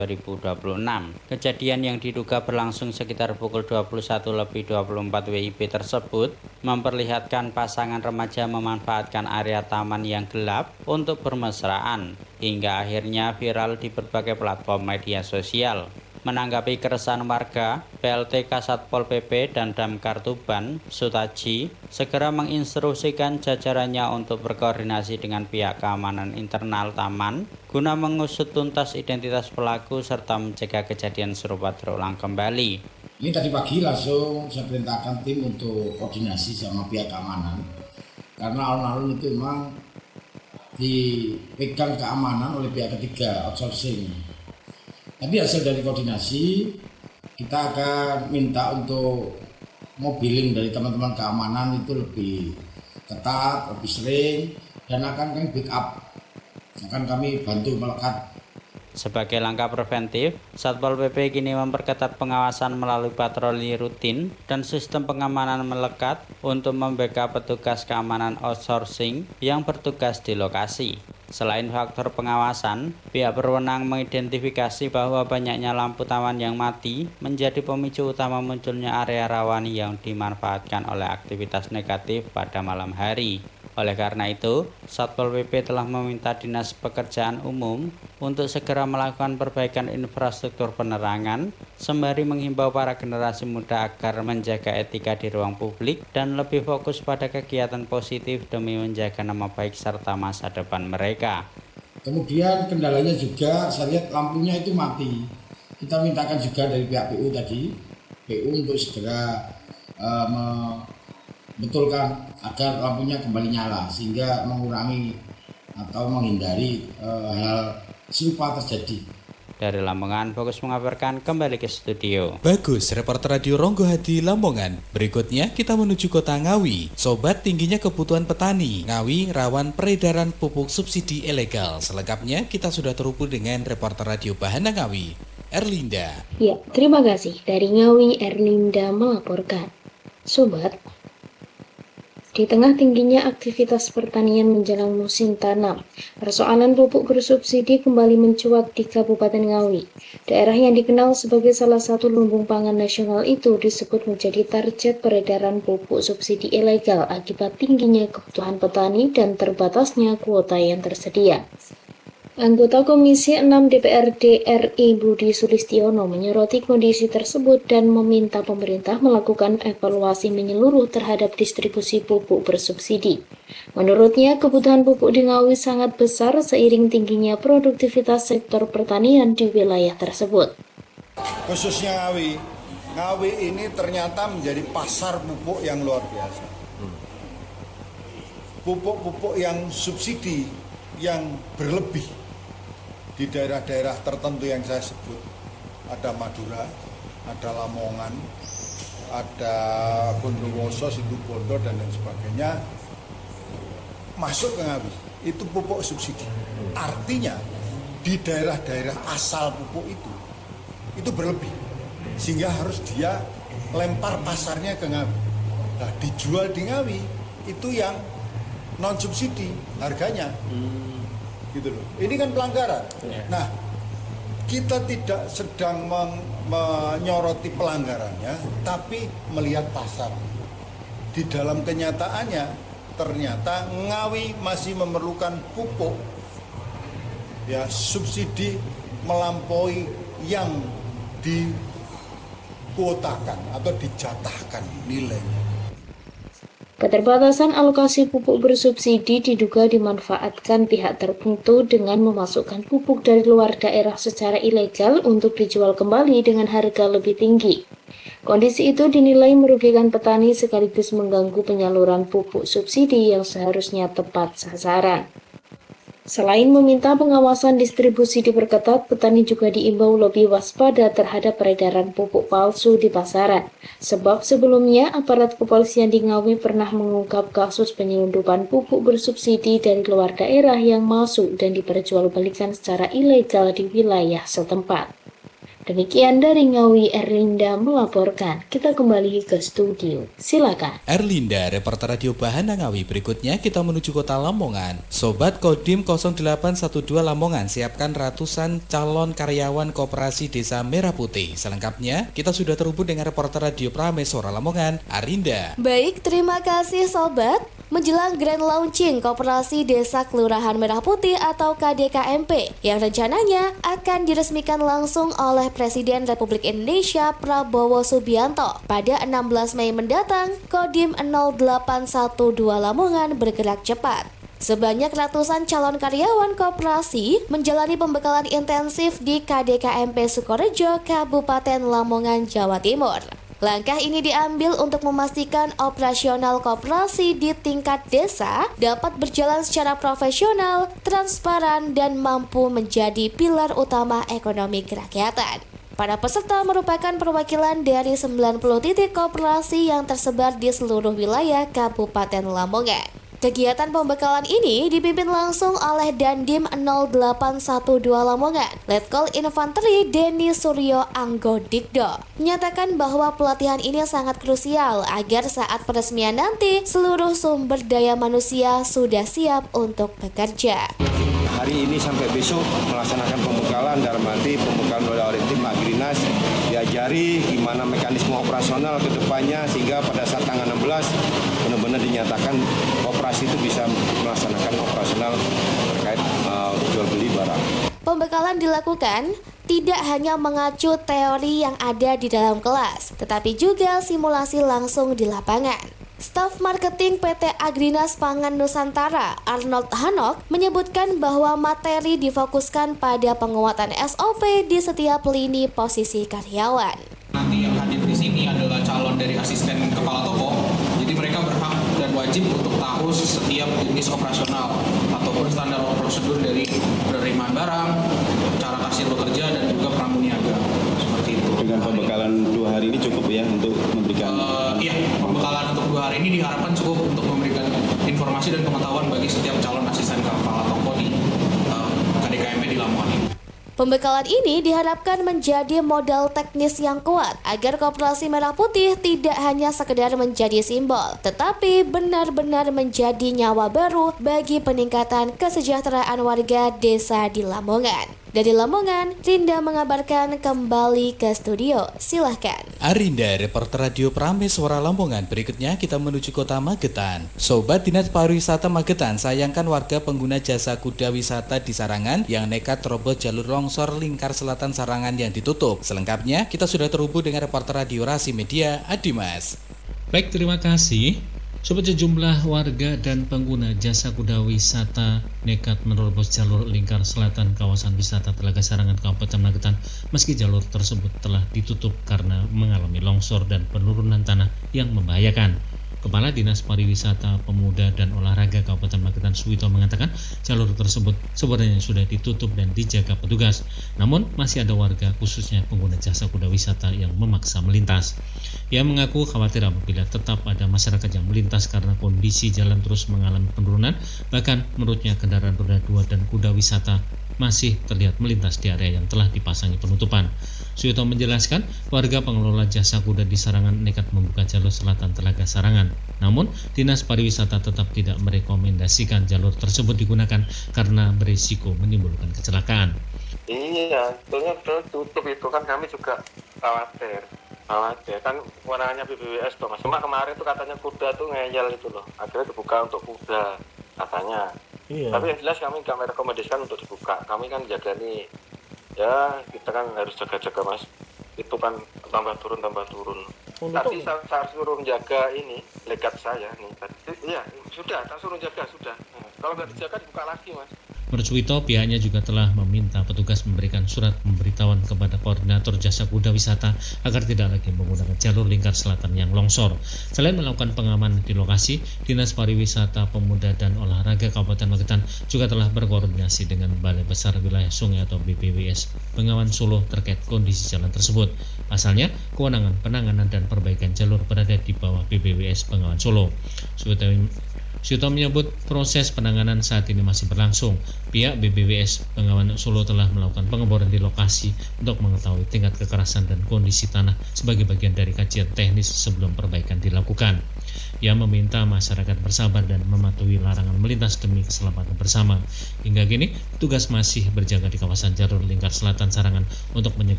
2026. Kejadian yang diduga berlangsung sekitar pukul 21.24 WIB tersebut memperlihatkan pasangan remaja memanfaatkan area taman yang gelap untuk bermesraan, hingga akhirnya viral di berbagai platform media sosial. Menanggapi keresahan warga, PLT Kasatpol PP dan Damkar Tuban, Sutaji, segera menginstruksikan jajarannya untuk berkoordinasi dengan pihak keamanan internal taman guna mengusut tuntas identitas pelaku serta mencegah kejadian serupa terulang kembali. Ini tadi pagi langsung saya perintahkan tim untuk koordinasi sama pihak keamanan, karena alun-alun itu memang dipegang keamanan oleh pihak ketiga outsourcing. Tapi hasil dari koordinasi, kita akan minta untuk mobiling dari teman-teman keamanan itu lebih ketat, lebih sering, dan akan kami backup, akan kami bantu melekat. Sebagai langkah preventif, Satpol PP kini memperketat pengawasan melalui patroli rutin dan sistem pengamanan melekat untuk membackup petugas keamanan outsourcing yang bertugas di lokasi. Selain faktor pengawasan, pihak berwenang mengidentifikasi bahwa banyaknya lampu taman yang mati menjadi pemicu utama munculnya area rawan yang dimanfaatkan oleh aktivitas negatif pada malam hari. Oleh karena itu, Satpol PP telah meminta Dinas Pekerjaan Umum untuk segera melakukan perbaikan infrastruktur penerangan, sembari menghimbau para generasi muda agar menjaga etika di ruang publik dan lebih fokus pada kegiatan positif demi menjaga nama baik serta masa depan mereka. Kemudian kendalanya juga, saya lihat lampunya itu mati. Kita mintakan juga dari pihak PU tadi, PU untuk segera betulkan agar lampunya kembali nyala sehingga mengurangi atau menghindari hal serupa terjadi. Dari Lamongan, Fokus mengabarkan, kembali ke studio. Bagus, reporter Radio Ronggo Hadi Lamongan. Berikutnya kita menuju kota Ngawi. Sobat, tingginya kebutuhan petani. Ngawi rawan peredaran pupuk subsidi ilegal. Selengkapnya kita sudah terhubung dengan reporter Radio Bahana Ngawi, Erlinda. Ya, terima kasih. Dari Ngawi, Erlinda melaporkan. Sobat, di tengah tingginya aktivitas pertanian menjelang musim tanam, persoalan pupuk bersubsidi kembali mencuat di Kabupaten Ngawi. Daerah yang dikenal sebagai salah satu lumbung pangan nasional itu disebut menjadi target peredaran pupuk subsidi ilegal akibat tingginya kebutuhan petani dan terbatasnya kuota yang tersedia. Anggota Komisi 6 DPRD RI Budi Sulistiono menyoroti kondisi tersebut dan meminta pemerintah melakukan evaluasi menyeluruh terhadap distribusi pupuk bersubsidi. Menurutnya, kebutuhan pupuk di Ngawi sangat besar seiring tingginya produktivitas sektor pertanian di wilayah tersebut. Khususnya Ngawi ini ternyata menjadi pasar pupuk yang luar biasa. Pupuk-pupuk yang subsidi yang berlebih di daerah-daerah tertentu yang saya sebut, ada Madura, ada Lamongan, ada Bondowoso, Situbondo dan lain sebagainya, masuk ke Ngawi. Itu pupuk subsidi. Artinya di daerah-daerah asal pupuk itu berlebih, sehingga harus dia lempar pasarnya ke Ngawi. Nah, dijual di Ngawi itu yang non subsidi harganya. Gitu loh. Ini kan pelanggaran. Nah, kita tidak sedang menyoroti pelanggarannya, tapi melihat pasar. Di dalam kenyataannya, ternyata Ngawi masih memerlukan pupuk ya subsidi melampaui yang dikuotakan atau dijatahkan nilainya. Keterbatasan alokasi pupuk bersubsidi diduga dimanfaatkan pihak tertentu dengan memasukkan pupuk dari luar daerah secara ilegal untuk dijual kembali dengan harga lebih tinggi. Kondisi itu dinilai merugikan petani sekaligus mengganggu penyaluran pupuk subsidi yang seharusnya tepat sasaran. Selain meminta pengawasan distribusi diperketat, petani juga diimbau lebih waspada terhadap peredaran pupuk palsu di pasaran. Sebab sebelumnya aparat kepolisian di Ngawi pernah mengungkap kasus penyelundupan pupuk bersubsidi dari luar daerah yang masuk dan diperjualbelikan secara ilegal di wilayah setempat. Demikian dari Ngawi, Erlinda melaporkan. Kita kembali ke studio. Silakan. Erlinda, reporter Radio Bahana Ngawi. Berikutnya kita menuju kota Lamongan. Sobat Kodim 0812 Lamongan, siapkan ratusan calon karyawan Koperasi Desa Merah Putih. Selengkapnya, kita sudah terhubung dengan reporter Radio Prameswara Lamongan, Arinda. Baik, terima kasih Sobat. Menjelang grand launching Koperasi Desa Kelurahan Merah Putih atau KDKMP yang rencananya akan diresmikan langsung oleh Presiden Republik Indonesia Prabowo Subianto pada 16 Mei mendatang, Kodim 0812 Lamongan bergerak cepat. Sebanyak ratusan calon karyawan koperasi menjalani pembekalan intensif di KDKMP Sukorejo, Kabupaten Lamongan, Jawa Timur. Langkah ini diambil untuk memastikan operasional koperasi di tingkat desa dapat berjalan secara profesional, transparan, dan mampu menjadi pilar utama ekonomi kerakyatan. Para peserta merupakan perwakilan dari 90 titik koperasi yang tersebar di seluruh wilayah Kabupaten Lamongan. Kegiatan pembekalan ini dipimpin langsung oleh Dandim 0812 Lamongan, Letkol Infanteri Denny Suryo Anggodikdo. Menyatakan bahwa pelatihan ini sangat krusial agar saat peresmian nanti seluruh sumber daya manusia sudah siap untuk bekerja. Hari ini sampai besok melaksanakan pembekalan dalam arti pembekalan oleh tim Agrinas, diajari gimana mekanisme operasional ke depannya sehingga pada saat tanggal 16 benar-benar dinyatakan operasi itu bisa melaksanakan operasional terkait jual beli barang. Pembekalan dilakukan tidak hanya mengacu teori yang ada di dalam kelas, tetapi juga simulasi langsung di lapangan. Staf Marketing PT Agrinas Pangan Nusantara, Arnold Hanok, menyebutkan bahwa materi difokuskan pada penguatan SOP di setiap lini posisi karyawan. Nanti yang hadir di sini adalah calon dari asisten kepala toko, jadi mereka berhak dan wajib untuk tahu setiap jenis operasional ataupun standar prosedur dari penerimaan barang, cara kasir bekerja, dan juga pramuniaga. Seperti itu. Dengan pembekalan 2 hari ini cukup ya untuk memberikan? Iya, pembekalan untuk 2 hari ini diharapkan cukup untuk memberikan informasi dan pengetahuan bagi setiap calon asisten kepala toko di KDKMP di Lamongan ini. Pembekalan ini diharapkan menjadi modal teknis yang kuat agar Koperasi Merah Putih tidak hanya sekedar menjadi simbol, tetapi benar-benar menjadi nyawa baru bagi peningkatan kesejahteraan warga desa di Lamongan. Dari Lamongan, Rinda mengabarkan kembali ke studio. Silahkan. Arinda, reporter Radio Prameswara Lamongan. Berikutnya kita menuju kota Magetan. Sobat Dinas Pariwisata Magetan, sayangkan warga pengguna jasa kuda wisata di Sarangan yang nekat terobos jalur longsor lingkar selatan Sarangan yang ditutup. Selengkapnya kita sudah terhubung dengan reporter Radio Rasi Media, Adimas. Baik, terima kasih. Sobat, sejumlah warga dan pengguna jasa kuda wisata nekat menerobos jalur lingkar selatan kawasan wisata Telaga Sarangan, Kabupaten Magetan, meski jalur tersebut telah ditutup karena mengalami longsor dan penurunan tanah yang membahayakan. Kepala Dinas Pariwisata, Pemuda dan Olahraga Kabupaten Magetan Suwito mengatakan jalur tersebut sebenarnya sudah ditutup dan dijaga petugas. Namun masih ada warga khususnya pengguna jasa kuda wisata yang memaksa melintas. Ia mengaku khawatir apabila tetap ada masyarakat yang melintas karena kondisi jalan terus mengalami penurunan. Bahkan menurutnya kendaraan roda 2 dan kuda wisata masih terlihat melintas di area yang telah dipasangi penutupan. Suyoto menjelaskan warga pengelola jasa kuda di Sarangan nekat membuka jalur selatan Telaga Sarangan. Namun, Dinas Pariwisata tetap tidak merekomendasikan jalur tersebut digunakan karena berisiko menimbulkan kecelakaan. Iya, sebetulnya tutup itu kan kami juga khawatir kan warnanya BBWS tuh mas. Cuma kemarin tuh katanya kuda tuh ngeyel itu loh, akhirnya dibuka untuk kuda katanya. Iya. Tapi yang jelas kami nggak merekomendasikan untuk dibuka. Kami kan jaga nih, ya kita kan harus jaga-jaga mas. Itu kan tambah turun. Tadi saya suruh menjaga ini legat saya nih. Iya sudah, tak suruh jaga sudah. Nah, kalau nggak dijaga dibuka lagi mas. Menurut Suwito, pihaknya juga telah meminta petugas memberikan surat pemberitahuan kepada koordinator jasa kuda wisata agar tidak lagi menggunakan jalur lingkar selatan yang longsor. Selain melakukan pengamanan di lokasi, Dinas Pariwisata, Pemuda dan Olahraga Kabupaten Magetan juga telah berkoordinasi dengan Balai Besar Wilayah Sungai atau BPWS Bengawan Solo terkait kondisi jalan tersebut. Pasalnya, kewenangan penanganan dan perbaikan jalur berada di bawah BPWS Bengawan Solo. Suto menyebut proses penanganan saat ini masih berlangsung. Pihak BBWS Bengawan Solo telah melakukan pengeboran di lokasi untuk mengetahui tingkat kekerasan dan kondisi tanah sebagai bagian dari kajian teknis sebelum perbaikan dilakukan. Ia meminta masyarakat bersabar dan mematuhi larangan melintas demi keselamatan bersama. Hingga kini, tugas masih berjaga di kawasan jalur lingkar selatan Sarangan untuk menyegera